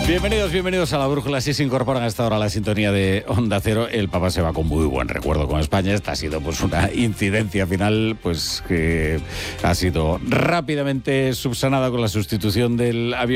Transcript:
Bienvenidos a la Brújula. Si se incorporan a esta hora a la sintonía de Onda Cero, el Papa se va con muy buen recuerdo con España. Esta ha sido pues una incidencia final pues que ha sido rápidamente subsanada con la sustitución del avión.